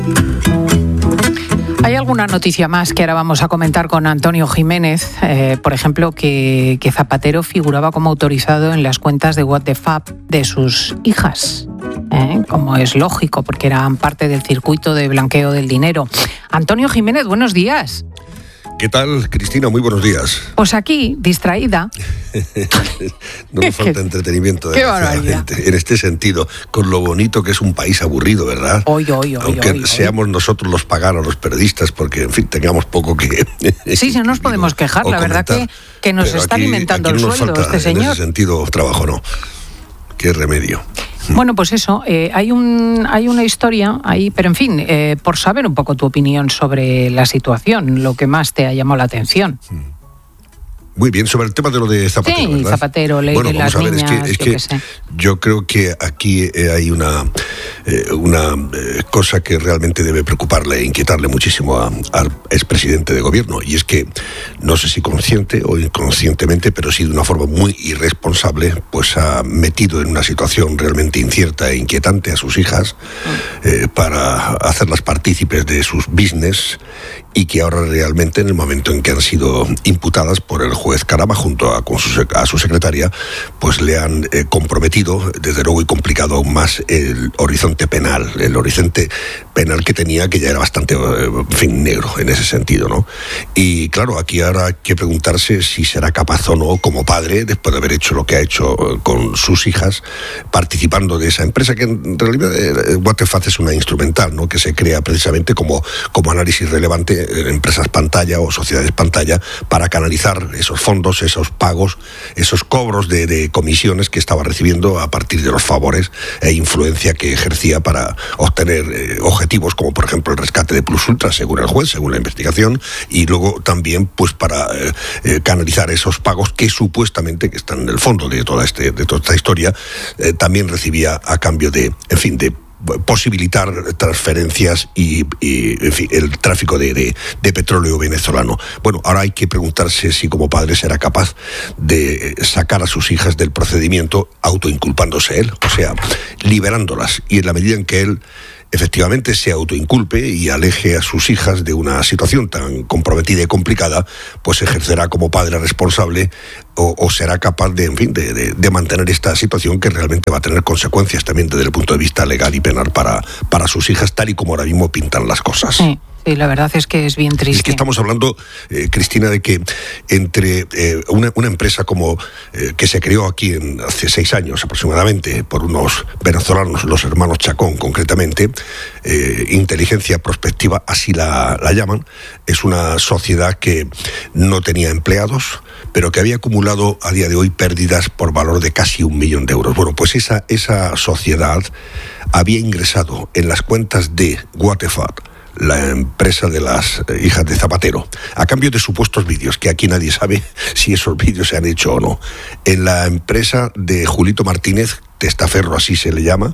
Hay alguna noticia más que ahora vamos a comentar con Antonio Jiménez, por ejemplo, que Zapatero figuraba como autorizado en las cuentas de WhatsApp de sus hijas, como es lógico, porque eran parte del circuito de blanqueo del dinero. Antonio Jiménez, buenos días. ¿Qué tal, Cristina? Muy buenos días. Pues aquí, distraída. No me falta entretenimiento, desgraciadamente, en este sentido, con lo bonito que es un país aburrido, ¿verdad? Aunque seamos nosotros los paganos, los periodistas, porque, en fin, tengamos poco que... Sí, no nos podemos quejar, la verdad que nos está alimentando el sueldo este señor. En ese sentido, trabajo no. Qué remedio. Bueno, pues eso, hay una historia ahí, pero en fin, por saber un poco tu opinión sobre la situación, lo que más te ha llamado la atención. Muy bien, sobre el tema de lo de Zapatero, sí, ¿verdad? Zapatero, ley de las niñas, es que yo creo que aquí hay una cosa que realmente debe preocuparle e inquietarle muchísimo al expresidente de gobierno, y es que, no sé si consciente o inconscientemente, pero sí de una forma muy irresponsable, pues ha metido en una situación realmente incierta e inquietante a sus hijas para hacerlas partícipes de sus business, y que ahora realmente, en el momento en que han sido imputadas por el juez Carama junto a su secretaria, pues le han comprometido, desde luego, y complicado aún más el horizonte penal que tenía, que ya era bastante, en fin, negro en ese sentido, ¿no? Y claro, aquí ahora hay que preguntarse si será capaz o no, como padre, después de haber hecho lo que ha hecho con sus hijas, participando de esa empresa, que en realidad WhatsApp es una instrumental, ¿no?, que se crea precisamente como análisis relevante en empresas pantalla o sociedades pantalla, para canalizar esos fondos, esos pagos, esos cobros de comisiones que estaba recibiendo a partir de los favores e influencia que ejercía para obtener objetivos como, por ejemplo, el rescate de Plus Ultra, según el juez, según la investigación, y luego también pues para canalizar esos pagos que supuestamente, que están en el fondo de toda esta historia, también recibía a cambio de posibilitar transferencias y en fin, el tráfico de petróleo venezolano. Bueno, ahora hay que preguntarse si como padre será capaz de sacar a sus hijas del procedimiento autoinculpándose él, o sea, liberándolas, y en la medida en que él efectivamente se autoinculpe y aleje a sus hijas de una situación tan comprometida y complicada, pues ejercerá como padre responsable o será capaz de mantener esta situación, que realmente va a tener consecuencias también desde el punto de vista legal y penal para sus hijas, tal y como ahora mismo pintan las cosas. Sí, la verdad es que es bien triste. Es que estamos hablando, Cristina, de que entre una empresa como que se creó aquí hace 6 años aproximadamente por unos venezolanos, los hermanos Chacón concretamente, Inteligencia Prospectiva, así la llaman, es una sociedad que no tenía empleados, pero que había acumulado a día de hoy pérdidas por valor de casi 1 millón de euros. Bueno, pues esa sociedad había ingresado en las cuentas de WhatsApp, la empresa de las hijas de Zapatero, a cambio de supuestos vídeos, que aquí nadie sabe si esos vídeos se han hecho o no, en la empresa de Julito Martínez, testaferro así se le llama,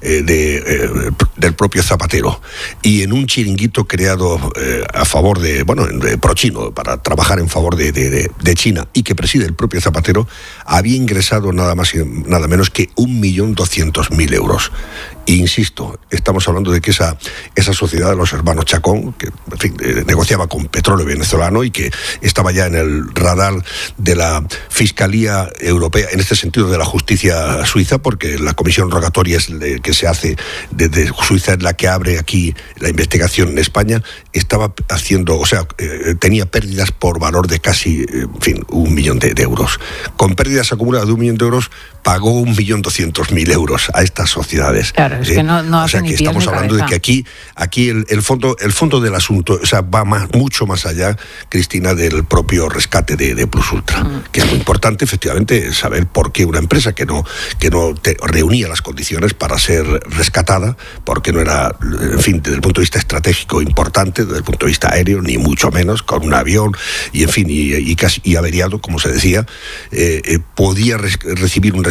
del propio Zapatero, y en un chiringuito creado a favor de pro-chino, para trabajar en favor de China, y que preside el propio Zapatero, había ingresado nada más y nada menos que 1.200.000 euros. E insisto, estamos hablando de que esa sociedad de los hermanos Chacón, que en fin, negociaba con petróleo venezolano y que estaba ya en el radar de la Fiscalía Europea, en este sentido de la justicia suiza, porque la comisión rogatoria que se hace desde Suiza es la que abre aquí la investigación en España, estaba haciendo, tenía pérdidas por valor de casi, 1 millón de euros. Con pérdidas acumuladas de 1 millón de euros, pagó 1.200.000 euros a estas sociedades. Claro, es que no hace ni pies ni cabeza. Estamos hablando de que aquí el fondo del asunto, va mucho más allá, Cristina, del propio rescate de Plus Ultra, que es muy importante, efectivamente, saber por qué una empresa que no reunía las condiciones para ser rescatada, porque no era, en fin, desde el punto de vista estratégico importante, desde el punto de vista aéreo, ni mucho menos, con un avión, y en fin, y casi averiado, como se decía, podía recibir un rescate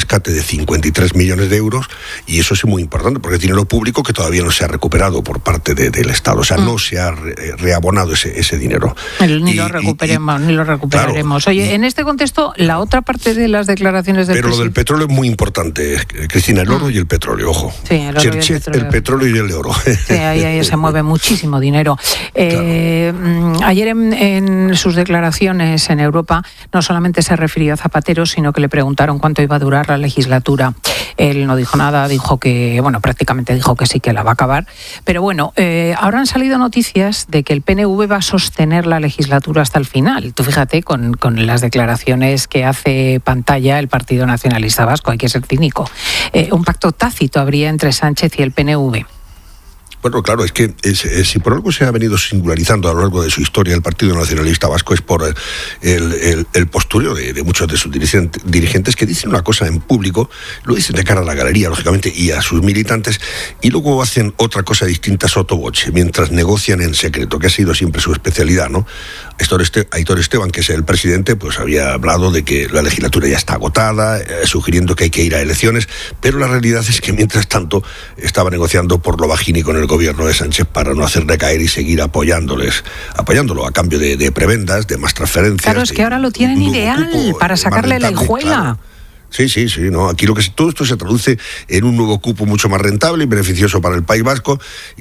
rescate de 53 millones de euros, y eso es muy importante porque es dinero público que todavía no se ha recuperado por parte del Estado, o sea, no se ha reabonado ese dinero. Ni lo recuperaremos. Claro, oye, en este contexto, la otra parte de las declaraciones del presidente... Pero lo del petróleo es muy importante, Cristina, el oro y el petróleo, ojo. Sí, el petróleo y el oro. Sí, ahí se mueve muchísimo dinero. Claro. Ayer en sus declaraciones en Europa no solamente se refirió a Zapatero, sino que le preguntaron cuánto iba a durar la legislatura. Él no dijo nada, dijo que, prácticamente dijo que sí, que la va a acabar. Pero bueno, ahora han salido noticias de que el PNV va a sostener la legislatura hasta el final. Tú fíjate con las declaraciones que hace pantalla el Partido Nacionalista Vasco, hay que ser cínico. Un pacto tácito habría entre Sánchez y el PNV. Bueno, claro, es que si por algo se ha venido singularizando a lo largo de su historia el Partido Nacionalista Vasco es por el postureo de muchos de sus dirigentes que dicen una cosa en público, lo dicen de cara a la galería, lógicamente, y a sus militantes, y luego hacen otra cosa distinta sotto voce, mientras negocian en secreto, que ha sido siempre su especialidad, ¿no? Aitor Esteban, que es el presidente, pues había hablado de que la legislatura ya está agotada, sugiriendo que hay que ir a elecciones, pero la realidad es que mientras tanto estaba negociando por lo bajini con el gobierno de Sánchez para no hacer decaer y seguir apoyándolo a cambio de prebendas, de más transferencias. Claro, es que ahora lo tienen ideal para sacarle la hijuela. Claro. Sí, no. Aquí todo esto se traduce en un nuevo cupo mucho más rentable y beneficioso para el País Vasco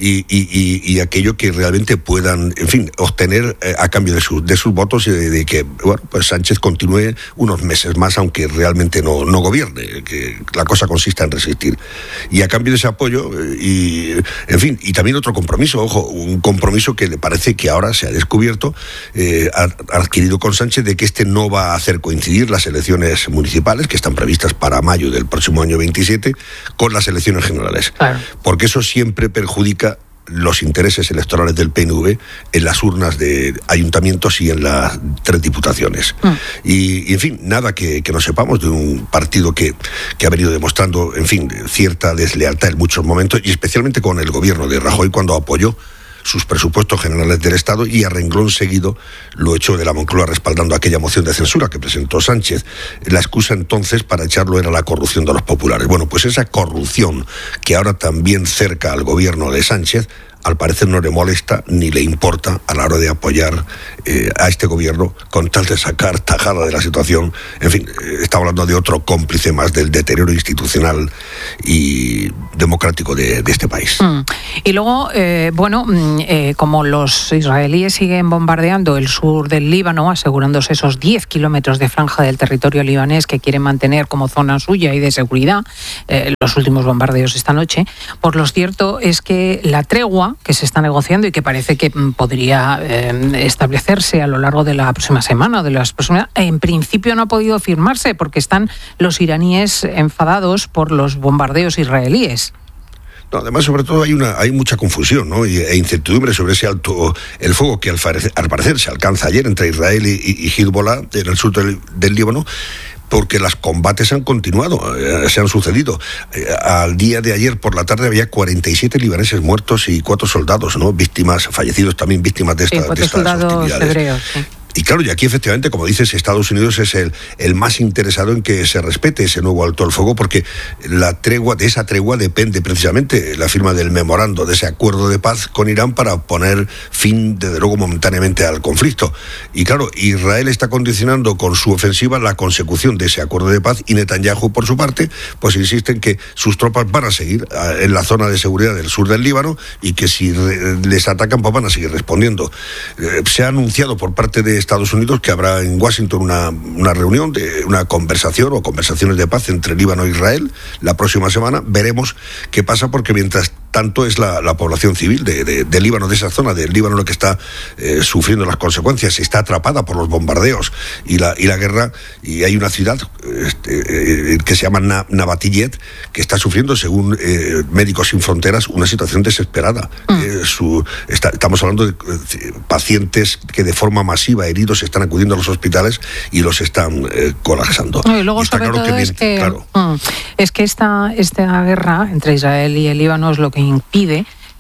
y aquello que realmente puedan, en fin, obtener a cambio de sus votos y de que, pues Sánchez continúe unos meses más, aunque realmente no gobierne, que la cosa consista en resistir. Y a cambio de ese apoyo, en fin, y también otro compromiso, un compromiso que le parece que ahora se ha descubierto, ha adquirido con Sánchez, de que este no va a hacer coincidir las elecciones municipales, que están previstas para mayo del próximo año 27, con las elecciones generales. Claro. Porque eso siempre perjudica los intereses electorales del PNV en las urnas de ayuntamientos y en las 3 diputaciones. Y en fin, nada que no sepamos de un partido que ha venido demostrando, en fin, cierta deslealtad en muchos momentos, y especialmente con el gobierno de Rajoy cuando apoyó sus presupuestos generales del Estado, y a renglón seguido lo echó de la Moncloa respaldando aquella moción de censura que presentó Sánchez. La excusa entonces para echarlo era la corrupción de los populares. Bueno, pues esa corrupción que ahora también cerca al gobierno de Sánchez, al parecer no le molesta ni le importa a la hora de apoyar a este gobierno con tal de sacar tajada de la situación. En fin, está hablando de otro cómplice más del deterioro institucional y democrático de este país. Y luego, como los israelíes siguen bombardeando el sur del Líbano, asegurándose esos 10 kilómetros de franja del territorio libanés que quieren mantener como zona suya y de seguridad, los últimos bombardeos esta noche, pues lo cierto es que la tregua que se está negociando y que parece que podría establecerse a lo largo de la próxima semana o de las próximas, en principio no ha podido firmarse porque están los iraníes enfadados por los bombardeos israelíes. No, además, sobre todo, hay mucha confusión, ¿no? E incertidumbre sobre ese el fuego que al parecer se alcanza ayer entre Israel y Hezbollah en el sur del Líbano, porque los combates han continuado, se han sucedido. Al día de ayer por la tarde había 47 libaneses muertos y 4 soldados, ¿no? Fallecidos también víctimas de estas hostilidades. Hebreos, sí. Y claro, y aquí efectivamente, como dices, Estados Unidos es el más interesado en que se respete ese nuevo alto al fuego, porque de esa tregua depende precisamente la firma del memorando, de ese acuerdo de paz con Irán para poner fin, desde luego, momentáneamente al conflicto. Y claro, Israel está condicionando con su ofensiva la consecución de ese acuerdo de paz, y Netanyahu, por su parte, pues insiste en que sus tropas van a seguir en la zona de seguridad del sur del Líbano y que si les atacan, pues van a seguir respondiendo. Se ha anunciado por parte de Estados Unidos que habrá en Washington una reunión, una conversación o conversaciones de paz entre Líbano e Israel la próxima semana. Veremos qué pasa, porque mientras tanto es la población civil de Líbano, de esa zona del Líbano, la que está sufriendo las consecuencias. Está atrapada por los bombardeos y la guerra, y hay una ciudad que se llama Nabatillet, que está sufriendo, según Médicos Sin Fronteras, una situación desesperada. Estamos hablando de pacientes que de forma masiva, heridos, están acudiendo a los hospitales y los están colapsando. Y luego, sobre todo, es que esta guerra entre Israel y el Líbano es lo que impide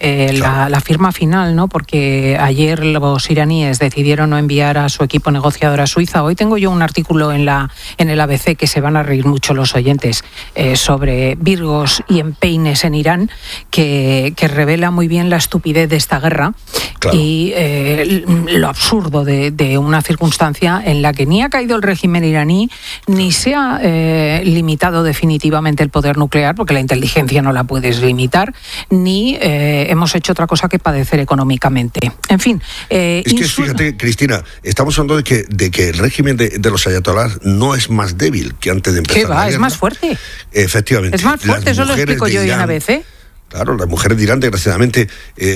la firma final, ¿no? Porque ayer los iraníes decidieron no enviar a su equipo negociador a Suiza. Hoy tengo yo un artículo en el ABC que se van a reír mucho los oyentes sobre virgos y empeines en Irán, que revela muy bien la estupidez de esta guerra y lo absurdo de una circunstancia en la que ni ha caído el régimen iraní, ni se ha limitado definitivamente el poder nuclear, porque la inteligencia no la puedes limitar, ni hemos hecho otra cosa que padecer económicamente. En fin. Es que fíjate, Cristina, estamos hablando de que el régimen de los ayatolás no es más débil que antes de empezar. ¿Qué va? La guerra. Es más fuerte. Efectivamente. Es más fuerte, eso lo explico yo en ABC. Claro, las mujeres de Irán, desgraciadamente,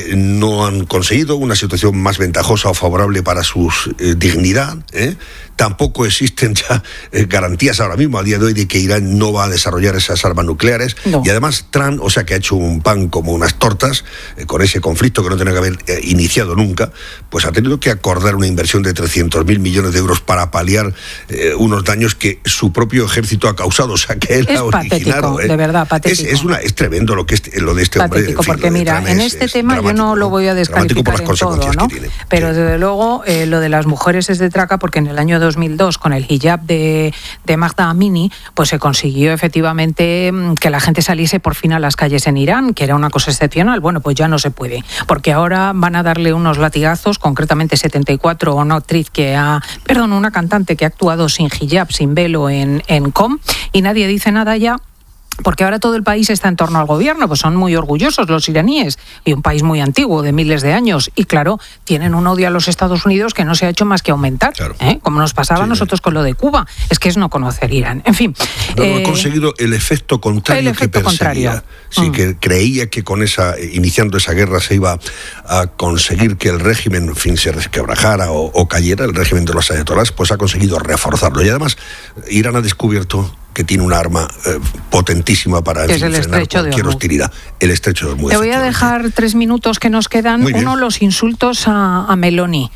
no han conseguido una situación más ventajosa o favorable para su dignidad. Tampoco existen ya garantías ahora mismo, a día de hoy, de que Irán no va a desarrollar esas armas nucleares. No. Y además, Trump, que ha hecho un pan como unas tortas, con ese conflicto que no tenía que haber iniciado nunca, pues ha tenido que acordar una inversión de 300.000 millones de euros para paliar unos daños que su propio ejército ha causado. Que él ha originado. Patético, de verdad, patético. Es tremendo lo de este hombre. Patético, porque mira, en este tema yo no lo voy a descalificar en todo, ¿no? Pero desde luego lo de las mujeres es de traca, porque en el año 2002, con el hijab de Mahsa Amini, pues se consiguió efectivamente que la gente saliese por fin a las calles en Irán, que era una cosa excepcional. Bueno, pues ya no se puede, porque ahora van a darle unos latigazos, concretamente 74, a una actriz una cantante que ha actuado sin hijab, sin velo en COM, y nadie dice nada ya. Porque ahora todo el país está en torno al gobierno, pues son muy orgullosos los iraníes, y un país muy antiguo, de miles de años, y claro, tienen un odio a los Estados Unidos que no se ha hecho más que aumentar, como nos pasaba a nosotros con lo de Cuba. Es que es no conocer Irán. En fin. No ha conseguido el efecto contrario que perseguía. Sí, que creía que con iniciando esa guerra se iba a conseguir que el régimen, en fin, se resquebrajara o cayera, el régimen de los ayatolás, pues ha conseguido reforzarlo. Y además, Irán ha descubierto que tiene un arma potentísima para frenar cualquier hostilidad, el estrecho de Hormuz. Te voy a dejar 3 minutos que nos quedan. Uno, los insultos a Meloni,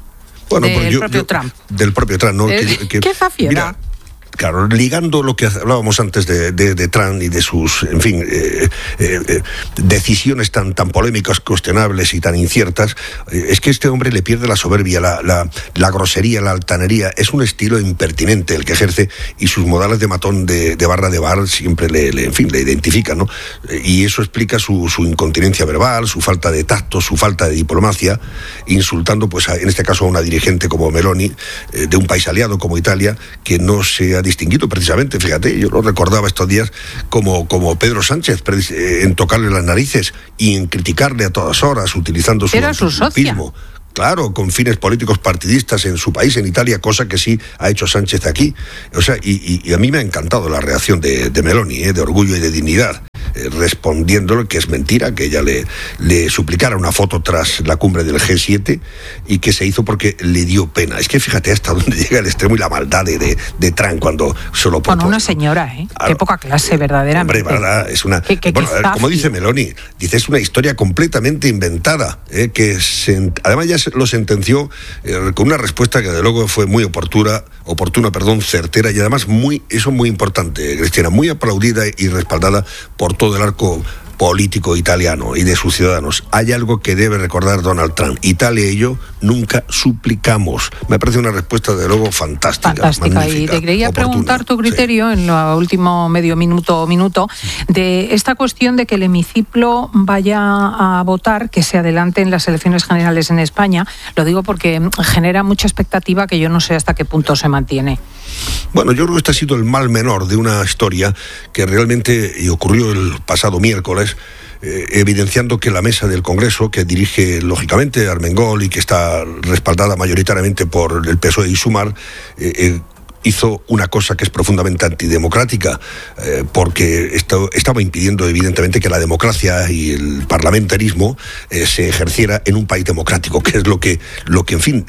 del propio Trump. Del propio Trump, ¿no? ¿Qué zafiera? Mira, claro, ligando lo que hablábamos antes de Trump y de sus, en fin, decisiones tan polémicas, cuestionables y tan inciertas, es que este hombre le pierde la soberbia, la grosería, la altanería. Es un estilo impertinente el que ejerce, y sus modales de matón de barra de bar siempre le identifican, ¿no? Y eso explica su incontinencia verbal, su falta de tacto, su falta de diplomacia, insultando, pues en este caso, a una dirigente como Meloni, de un país aliado como Italia, que no se ha distinguido precisamente, fíjate, yo lo recordaba estos días como Pedro Sánchez, en tocarle las narices y en criticarle a todas horas, utilizando su antitrumpismo. Claro, con fines políticos partidistas en su país, en Italia, cosa que sí ha hecho Sánchez aquí. Y a mí me ha encantado la reacción de Meloni, de orgullo y de dignidad, respondiéndole que es mentira, que ella le suplicara una foto tras la cumbre del G7, y que se hizo porque le dio pena. Es que fíjate hasta dónde llega el extremo y la maldad de Trump cuando solo propone. Con una señora, qué poca clase, verdaderamente. Hombre, verdad, es una... como dice Meloni, es una historia completamente inventada, que además ya lo sentenció con una respuesta que de luego fue muy oportuna, certera, y además muy importante, Cristina, muy aplaudida y respaldada por todo el arco político italiano y de sus ciudadanos. Hay algo que debe recordar Donald Trump: Italia y yo nunca suplicamos. Me parece una respuesta de luego fantástica, y te quería preguntar tu criterio en lo último medio minuto de esta cuestión de que el hemiciclo vaya a votar, que se adelante en las elecciones generales en España. Lo digo porque genera mucha expectativa que yo no sé hasta qué punto se mantiene. Bueno, yo creo que este ha sido el mal menor de una historia que realmente ocurrió el pasado miércoles, evidenciando que la mesa del Congreso, que dirige lógicamente Armengol y que está respaldada mayoritariamente por el PSOE y Sumar, hizo una cosa que es profundamente antidemocrática, porque estaba impidiendo evidentemente que la democracia y el parlamentarismo se ejerciera en un país democrático, que es lo que en fin,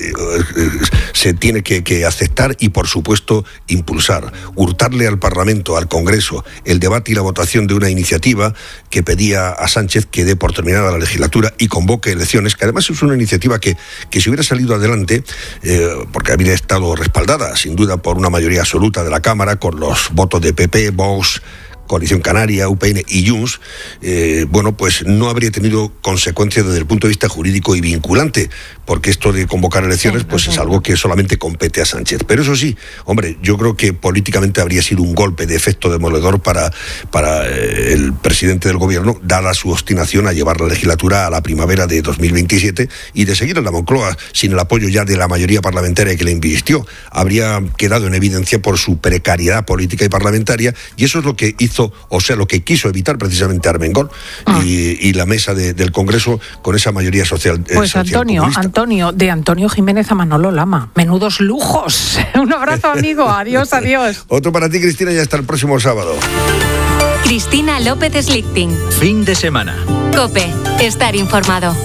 se tiene que aceptar y por supuesto impulsar. Hurtarle al Parlamento, al Congreso, el debate y la votación de una iniciativa que pedía a Sánchez que dé por terminada la legislatura y convoque elecciones, que además es una iniciativa que si hubiera salido adelante, porque habría estado respaldada sin duda por una mayoría absoluta de la Cámara, con los votos de PP, Vox, Coalición Canaria, UPN y Junts, bueno, pues no habría tenido consecuencias desde el punto de vista jurídico y vinculante, porque esto de convocar elecciones pues es algo que solamente compete a Sánchez. Pero eso sí, hombre, yo creo que políticamente habría sido un golpe de efecto demoledor para el presidente del gobierno, dada su obstinación a llevar la legislatura a la primavera de 2027 y de seguir en la Moncloa sin el apoyo ya de la mayoría parlamentaria que le invistió. Habría quedado en evidencia por su precariedad política y parlamentaria, y eso es lo que hizo, o sea, lo que quiso evitar precisamente Armengol y la mesa del Congreso con esa mayoría social. Pues Antonio, de Antonio Jiménez a Manolo Lama. Menudos lujos. Un abrazo, amigo. Adiós. Otro para ti, Cristina, y hasta el próximo sábado. Cristina López Slichting. Fin de semana. COPE. Estar informado.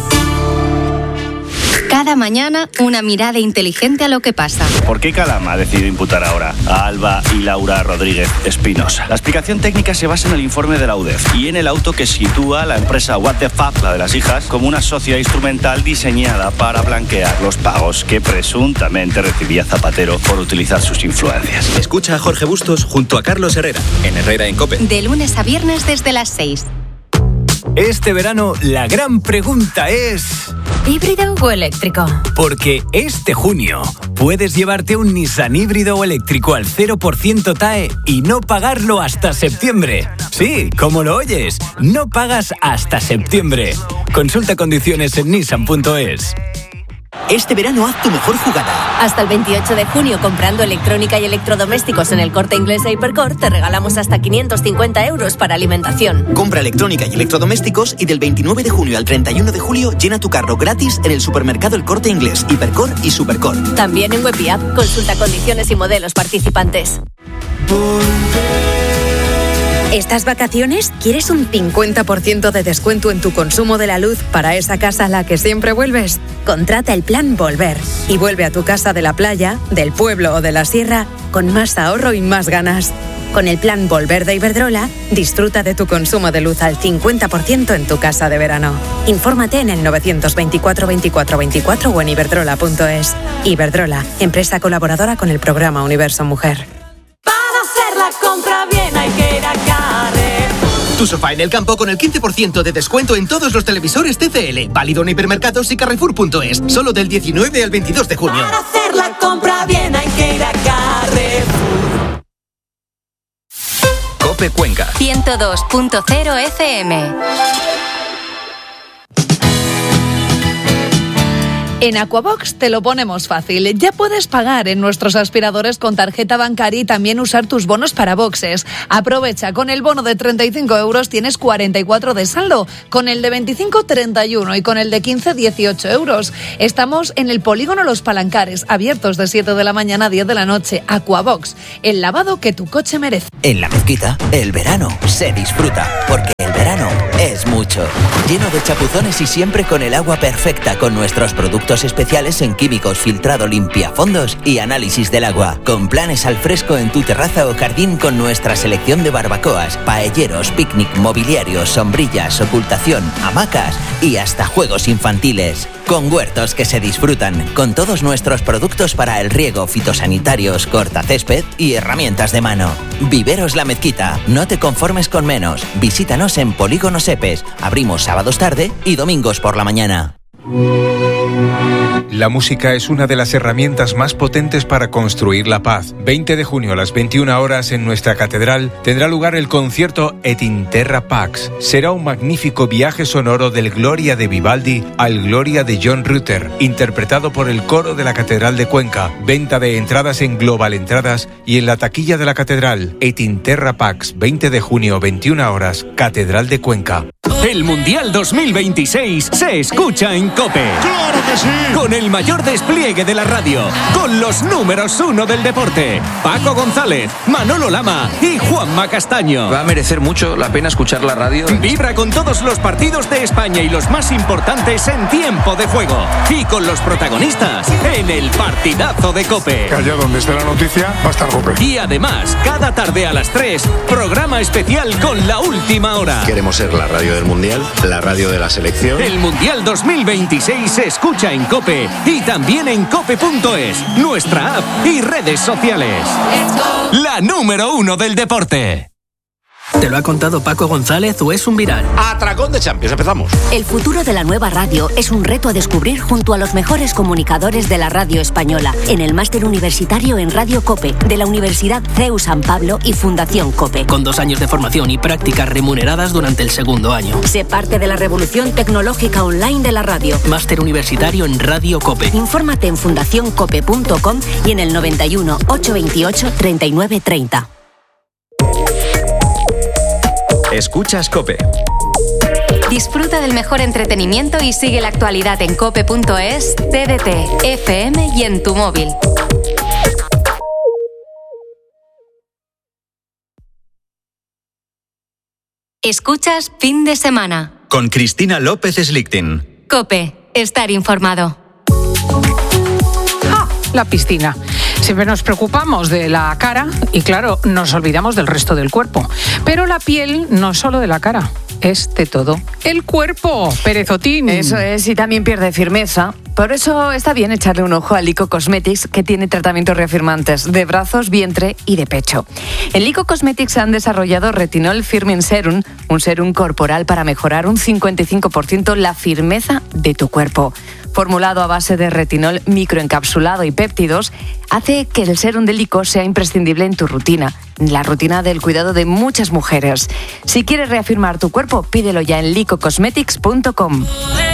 Cada mañana, una mirada inteligente a lo que pasa. ¿Por qué Calama ha decidido imputar ahora a Alba y Laura Rodríguez Espinosa? La explicación técnica se basa en el informe de la UDEF y en el auto que sitúa a la empresa What the Fuck, la de las hijas, como una sociedad instrumental diseñada para blanquear los pagos que presuntamente recibía Zapatero por utilizar sus influencias. Escucha a Jorge Bustos junto a Carlos Herrera, en Herrera en COPE. De lunes a viernes desde las 6. Este verano la gran pregunta es... ¿híbrido o eléctrico? Porque este junio puedes llevarte un Nissan híbrido o eléctrico al 0% TAE y no pagarlo hasta septiembre. Sí, como lo oyes, no pagas hasta septiembre. Consulta condiciones en nissan.es. Este verano haz tu mejor jugada. Hasta el 28 de junio, comprando electrónica y electrodomésticos en el Corte Inglés e Hipercor, te regalamos hasta 550 euros para alimentación. Compra electrónica y electrodomésticos y del 29 de junio al 31 de julio llena tu carro gratis en el supermercado El Corte Inglés, Hipercor y Supercor. También en web y app. Consulta condiciones y modelos participantes. ¿Estas vacaciones quieres un 50% de descuento en tu consumo de la luz para esa casa a la que siempre vuelves? Contrata el plan Volver y vuelve a tu casa de la playa, del pueblo o de la sierra con más ahorro y más ganas. Con el plan Volver de Iberdrola, disfruta de tu consumo de luz al 50% en tu casa de verano. Infórmate en el 924 24 24 o en iberdrola.es. Iberdrola, empresa colaboradora con el programa Universo Mujer. Para hacer la compra bien hay que ir a Carrefour. Tu sofá en el campo con el 15% de descuento en todos los televisores TCL. Válido en hipermercados y Carrefour.es. Solo del 19 al 22 de junio. Para hacer la compra bien hay que ir a Carrefour. COPE Cuenca 102.0 FM. En Aquabox te lo ponemos fácil. Ya puedes pagar en nuestros aspiradores con tarjeta bancaria y también usar tus bonos para boxes. Aprovecha, con el bono de 35 euros tienes 44 de saldo, con el de 25, 31 y con el de 15, 18 euros. Estamos en el Polígono Los Palancares, abiertos de 7 de la mañana a 10 de la noche. Aquabox, el lavado que tu coche merece. En La Mezquita, el verano se disfruta, porque el verano es mucho. Lleno de chapuzones y siempre con el agua perfecta, con nuestros productos especiales en químicos, filtrado, limpiafondos y análisis del agua. Con planes al fresco en tu terraza o jardín con nuestra selección de barbacoas, paelleros, picnic, mobiliarios, sombrillas, ocultación, hamacas y hasta juegos infantiles. Con huertos que se disfrutan, con todos nuestros productos para el riego, fitosanitarios, cortacésped y herramientas de mano. Viveros La Mezquita, no te conformes con menos. Visítanos en Polígono Sepes. Abrimos sábados tarde y domingos por la mañana. La música es una de las herramientas más potentes para construir la paz. 20 de junio a las 21 horas en nuestra catedral tendrá lugar el concierto Et in Terra Pax. Será un magnífico viaje sonoro del Gloria de Vivaldi al Gloria de John Rutter, interpretado por el coro de la Catedral de Cuenca. Venta de entradas en Global Entradas y en la taquilla de la catedral. Et in Terra Pax, 20 de junio, 21 horas, Catedral de Cuenca. El Mundial 2026 se escucha en COPE. ¡Claro que sí! Con el mayor despliegue de la radio, con los números 1 del deporte, Paco González, Manolo Lama y Juanma Castaño. Va a merecer mucho la pena escuchar la radio. Vibra con todos los partidos de España y los más importantes en tiempo de juego. Y con los protagonistas en el partidazo de COPE. Allá donde esté la noticia va a estar COPE. Y además, cada tarde a las 3, programa especial con La Última Hora. Queremos ser la radio del Mundial, la radio de la selección. El Mundial 2026 se escucha en COPE y también en cope.es, nuestra app y redes sociales. La número 1 del deporte. ¿Te lo ha contado Paco González o es un viral? Atracón de Champions, empezamos. El futuro de la nueva radio es un reto a descubrir junto a los mejores comunicadores de la radio española en el máster universitario en Radio COPE de la Universidad CEU San Pablo y Fundación COPE. Con 2 años de formación y prácticas remuneradas durante el segundo año. Sé parte de la revolución tecnológica online de la radio. Máster universitario en Radio COPE. Infórmate en fundacioncope.com y en el 91 828 39 30. Escuchas COPE. Disfruta del mejor entretenimiento y sigue la actualidad en cope.es, TDT, FM y en tu móvil. Escuchas Fin de Semana. Con Cristina López Slichting. COPE, estar informado. La piscina. Siempre nos preocupamos de la cara y, claro, nos olvidamos del resto del cuerpo. Pero la piel no es solo de la cara, es de todo el cuerpo. Perezotín. Eso es, y también pierde firmeza. Por eso está bien echarle un ojo a Lico Cosmetics, que tiene tratamientos reafirmantes de brazos, vientre y de pecho. En Lico Cosmetics han desarrollado Retinol Firming Serum, un serum corporal para mejorar un 55% la firmeza de tu cuerpo. Formulado a base de retinol microencapsulado y péptidos, hace que el serum de Lico sea imprescindible en tu rutina, la rutina del cuidado de muchas mujeres. Si quieres reafirmar tu cuerpo, pídelo ya en licocosmetics.com.